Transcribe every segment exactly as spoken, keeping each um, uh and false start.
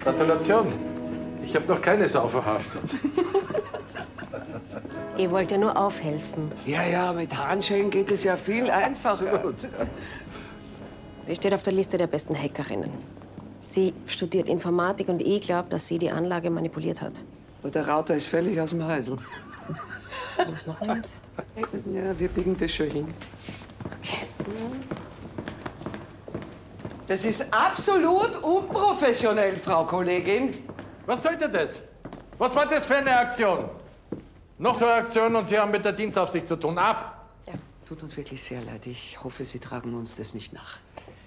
Gratulation. Ich habe noch keine Sau verhaftet. Ich wollte ja nur aufhelfen. Ja, ja, mit Handschellen geht es ja viel einfacher. Sie steht auf der Liste der besten Hackerinnen. Sie studiert Informatik und ich glaube, dass sie die Anlage manipuliert hat. Und der Rauter ist völlig aus dem Häusl. Was machen wir jetzt? Ja, wir biegen das schon hin. Okay. Das ist absolut unprofessionell, Frau Kollegin. Was sollte das? Was war das für eine Aktion? Noch so eine Aktion und Sie haben mit der Dienstaufsicht zu tun. Ab! Ja, tut uns wirklich sehr leid. Ich hoffe, Sie tragen uns das nicht nach.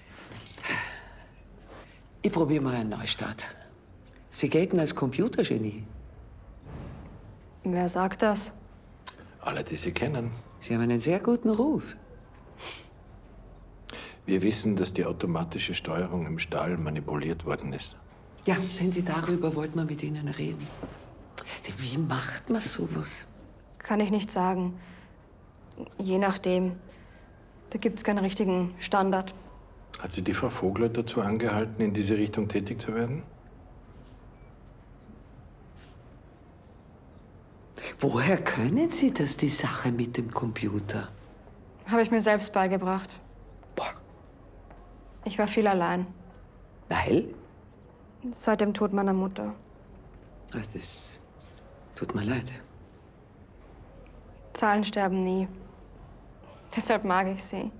Ich probiere mal einen Neustart. Sie gelten als Computergenie. Wer sagt das? Alle, die Sie kennen. Sie haben einen sehr guten Ruf. Wir wissen, dass die automatische Steuerung im Stall manipuliert worden ist. Ja, sehen Sie, darüber wollten wir mit Ihnen reden. Wie macht man sowas? Kann ich nicht sagen. Je nachdem. Da gibt's keinen richtigen Standard. Hat Sie die Frau Vogler dazu angehalten, in diese Richtung tätig zu werden? Woher können Sie das, die Sache mit dem Computer? Habe ich mir selbst beigebracht. Boah. Ich war viel allein. Weil? Seit dem Tod meiner Mutter. Ach, das tut mir leid. Zahlen sterben nie. Deshalb mag ich sie.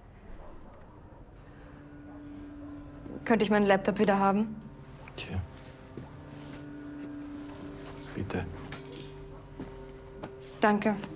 Könnte ich meinen Laptop wieder haben? Tja. Bitte. Danke.